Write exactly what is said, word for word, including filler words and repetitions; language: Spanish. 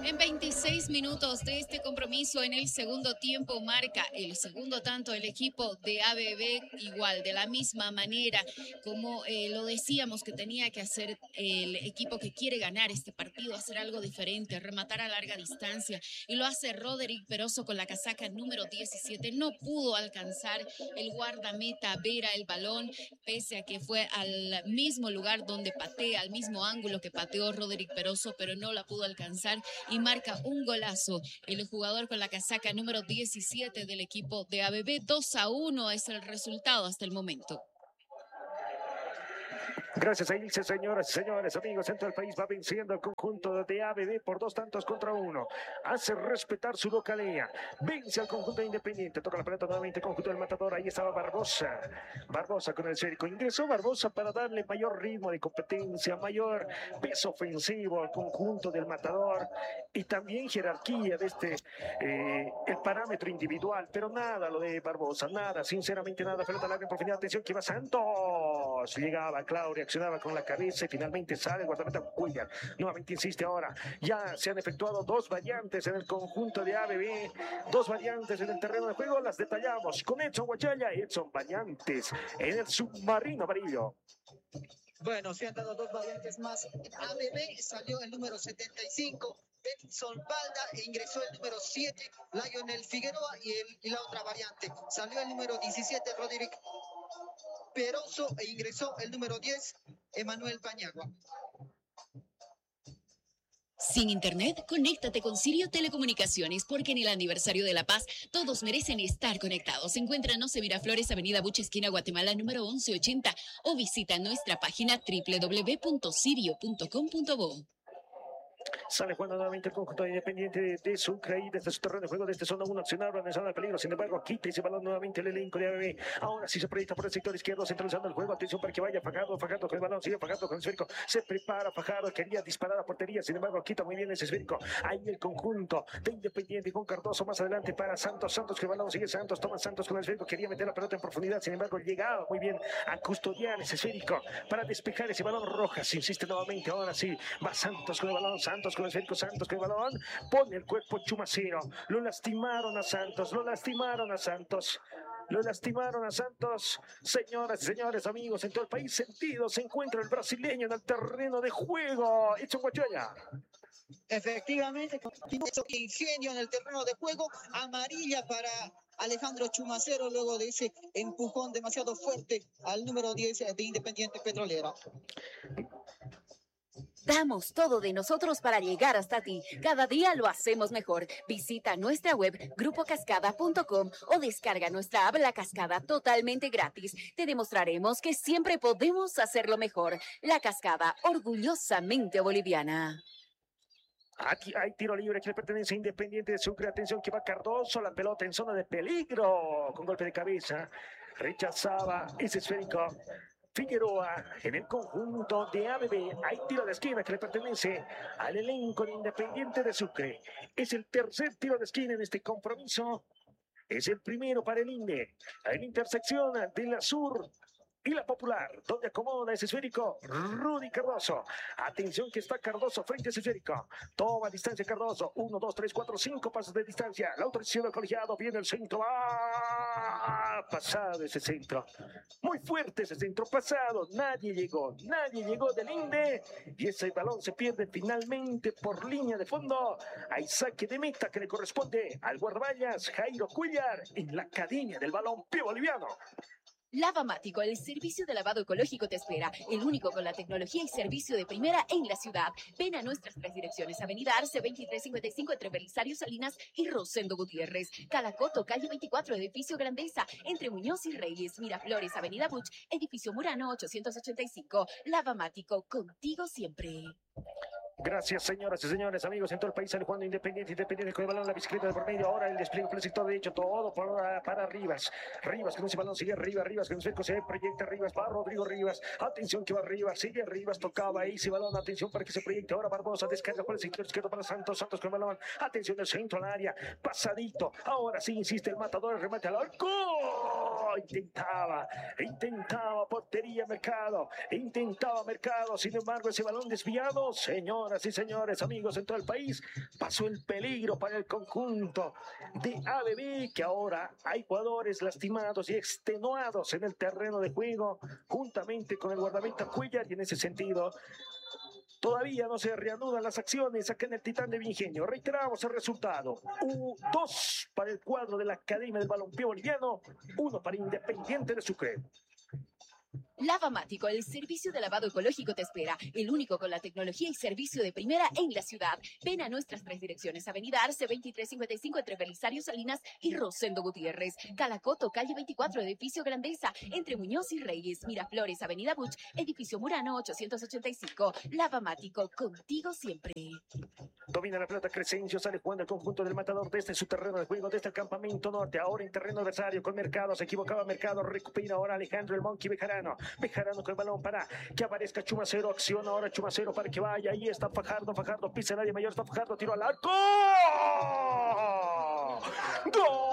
En veintiséis minutos de este compromiso, en el segundo tiempo, marca el segundo tanto el equipo de A B B, igual, de la misma manera como eh, lo decíamos que tenía que hacer el equipo que quiere ganar este partido, hacer algo diferente, rematar a larga distancia, y lo hace Roderick Peroso con la casaca número diecisiete. No pudo alcanzar el guardameta Vera el balón, pese a que fue al mismo lugar donde patea, al mismo ángulo que pateó Roderick Peroso, pero no la pudo alcanzar y marca un golazo el jugador con la casaca número diecisiete del equipo de A B B. dos a uno es el resultado hasta el momento. Gracias a Ilse, señoras y señores, amigos, centro del país va venciendo al conjunto de A B B por dos tantos contra uno. Hace respetar su localía. Vence al conjunto de Independiente. Toca la pelota nuevamente el conjunto del Matador. Ahí estaba Barbosa. Barbosa con el esférico. Ingresó Barbosa para darle mayor ritmo de competencia, mayor peso ofensivo al conjunto del Matador y también jerarquía de este, eh, el parámetro individual. Pero nada lo de Barbosa, nada, sinceramente nada. Pelota larga en profundidad. Atención que va Santos. Llegaba Claudia. Accionaba con la cabeza y finalmente sale el guardameta Cuellar. Nuevamente insiste ahora. Ya se han efectuado dos variantes en el conjunto de A B B. Dos variantes en el terreno de juego. Las detallamos con Edson Guachaya y Edson variantes en el submarino amarillo. Bueno, se han dado dos variantes más. En A B B salió el número setenta y cinco. Benson Balda e ingresó el número siete, Lionel Figueroa, y, el, y la otra variante. Salió el número diecisiete, Roderick Peroso, e ingresó el número diez, Emanuel Pañagua. Sin internet, conéctate con Sirio Telecomunicaciones, porque en el aniversario de La Paz todos merecen estar conectados. Encuéntranos en Miraflores, Avenida Buche, esquina Guatemala, número once ochenta, o visita nuestra página doble u doble u doble u punto sirio punto com punto bo. Sale jugando nuevamente el conjunto independiente de, de Sucre y desde su terreno de juego, desde zona uno, accionaron en zona de peligro. Sin embargo, quita ese balón nuevamente el elenco de A B B. Ahora sí se proyecta por el sector izquierdo, centralizando el juego. Atención para que vaya Fajardo, Fajardo con el balón, sigue Fajardo con el esférico. Se prepara Fajardo, quería disparar a portería. Sin embargo, quita muy bien ese esférico. Ahí el conjunto de Independiente con Cardoso más adelante para Santos. Santos que el balón sigue Santos, toma Santos con el esférico. Quería meter la pelota en profundidad. Sin embargo, llegaba muy bien a custodiar ese esférico para despejar ese balón. Rojas insiste nuevamente. Ahora sí va Santos con el balón, Santos con el esférico, Santos con el balón, pone el cuerpo Chumacero. Lo lastimaron a Santos, lo lastimaron a Santos. Lo lastimaron a Santos. Señoras y señores, amigos, en todo el país sentido se encuentra el brasileño en el terreno de juego. Edson Guachaya. Efectivamente, ingenio en el terreno de juego. Amarilla para Alejandro Chumacero luego de ese empujón demasiado fuerte al número diez de Independiente Petrolera. Damos todo de nosotros para llegar hasta ti. Cada día lo hacemos mejor. Visita nuestra web grupo cascada punto com o descarga nuestra app La Cascada totalmente gratis. Te demostraremos que siempre podemos hacerlo mejor. La Cascada, orgullosamente boliviana. Aquí hay tiro libre que le pertenece a Independiente de Sucre. Atención que va Cardoso, la pelota en zona de peligro. Con golpe de cabeza. Rechazaba ese esférico. Figueroa en el conjunto de A B B. Hay tiro de esquina que le pertenece al elenco de Independiente de Sucre. Es el tercer tiro de esquina en este compromiso. Es el primero para el Inde. En la intersección de la Sur y la Popular, donde acomoda ese esférico Rudy Cardoso. Atención que está Cardoso frente a ese esférico. Toma distancia Cardoso. Uno, dos, tres, cuatro, cinco pasos de distancia. La autorización del colegiado. Viene el centro. ¡Ah! Pasado ese centro. Muy fuerte ese centro pasado. Nadie llegó. Nadie llegó del Inde. Y ese balón se pierde finalmente por línea de fondo. Hay saque de meta que le corresponde al guardaballas Jairo Cuellar en la academia del balompié boliviano. Lavamático, el servicio de lavado ecológico te espera, el único con la tecnología y servicio de primera en la ciudad. Ven a nuestras tres direcciones, Avenida Arce veintitrés cincuenta y cinco entre Belisario Salinas y Rosendo Gutiérrez, Calacoto, calle veinticuatro, edificio Grandeza, entre Muñoz y Reyes, Miraflores, Avenida Buch, edificio Murano ochocientos ochenta y cinco. Lavamático, contigo siempre. Gracias, señoras y señores, amigos en todo el país. Sale jugando Independiente, Independiente con el balón, la bicicleta de por medio. Ahora el despliegue por el sector derecho, todo para, para Rivas. Rivas con ese balón sigue arriba, Rivas con el cerco se proyecta Rivas, va Rodrigo Rivas. Atención que va Rivas, sigue Rivas, tocaba ahí ese balón. Atención para que se proyecte ahora Barbosa, descarga por el sector izquierdo para Santos, Santos con el balón. Atención del centro al área, pasadito. Ahora sí insiste el matador, el remate al arco. Oh, intentaba, intentaba portería Mercado, intentaba Mercado, sin embargo ese balón desviado, señoras y señores, amigos en todo el país, pasó el peligro para el conjunto de A B B, que ahora hay jugadores lastimados y extenuados en el terreno de juego, juntamente con el guardameta Cuellar, y en ese sentido todavía no se reanudan las acciones acá en el Titán de Ingenio. Reiteramos el resultado. dos para el cuadro de la Academia del Balompié Boliviano, uno para Independiente de Sucre. Lavamático, el servicio de lavado ecológico te espera, el único con la tecnología y servicio de primera en la ciudad. Ven a nuestras tres direcciones, Avenida Arce veintitrés cincuenta y cinco entre Belisario Salinas y Rosendo Gutiérrez, Calacoto, calle veinticuatro, edificio Grandeza, entre Muñoz y Reyes, Miraflores, Avenida Buch, edificio Murano ochocientos ochenta y cinco. Lavamático, contigo siempre. Domina la pelota Crescencio, sale jugando el conjunto del Matador desde su terreno de juego, desde el campamento norte, ahora en terreno adversario con Mercado, se equivocaba Mercado, recupera ahora Alejandro el Monkey Bejarano, Bejarano con el balón para que aparezca Chumacero, acciona ahora Chumacero para que vaya, ahí está Fajardo, Fajardo pisa el área mayor, está Fajardo, tiro al arco. ¡Gol!